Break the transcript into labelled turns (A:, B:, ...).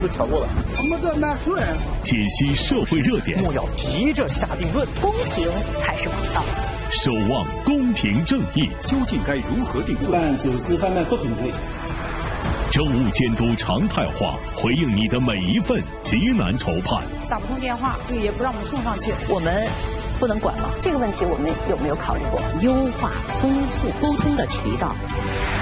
A: 都调过了。
B: 我们这买水。
C: 解析社会热点，
A: 莫要急着下定论，
D: 公平才是王道。
C: 守望公平正义，
E: 究竟该如何定罪？
F: 办走私贩卖不平对。
C: 政务监督常态化，回应你的每一份急难愁盼。
G: 打不通电话，也不让我们送上去，
D: 我们不能管吗？这个问题我们有没有考虑过优化、丰富沟通的渠道？